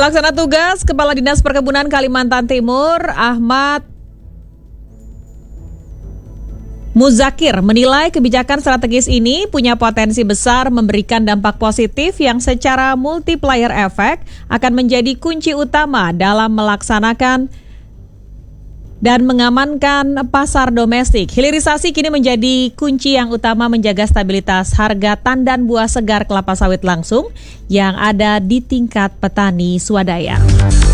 Pelaksana tugas Kepala Dinas Perkebunan Kalimantan Timur, Ahmad Muzakir, menilai kebijakan strategis ini punya potensi besar memberikan dampak positif yang secara multiplier efek akan menjadi kunci utama dalam melaksanakan dan mengamankan pasar domestik. Hilirisasi kini menjadi kunci yang utama menjaga stabilitas harga tandan buah segar kelapa sawit langsung yang ada di tingkat petani swadaya.